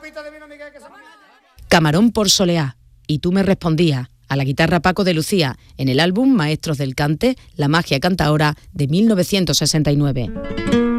Camarón por Soleá, y tú me respondías, a la guitarra Paco de Lucía, en el álbum Maestros del Cante, La magia cantaora de 1969.